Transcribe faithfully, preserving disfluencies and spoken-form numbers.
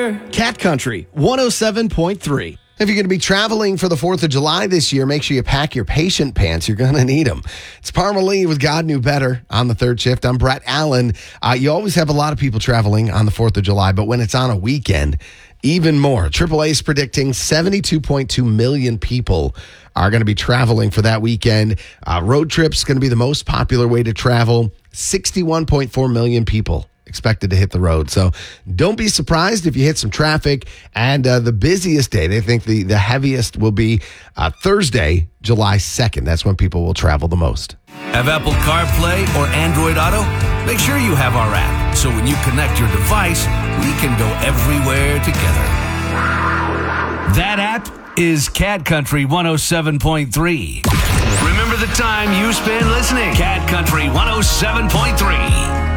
together. Cat Country one oh seven point three. If you're going to be traveling for the fourth of July this year, make sure you pack your patient pants. You're going to need them. It's Parma Lee with God Knew Better on the third shift. I'm Brett Allen. Uh, you always have a lot of people traveling on the fourth of July, but when it's on a weekend, even more. triple A is predicting seventy-two point two million people are going to be traveling for that weekend. Uh, road trips going to be the most popular way to travel. sixty-one point four million people expected to hit the road. So don't be surprised if you hit some traffic. And uh, the busiest day, they think the, the heaviest will be uh, Thursday, July second. That's when people will travel the most. Have Apple CarPlay or Android Auto? Make sure you have our app, so when you connect your device, we can go everywhere together. That app is Cat Country one oh seven point three. Remember the time you spend listening. Cat Country one oh seven point three.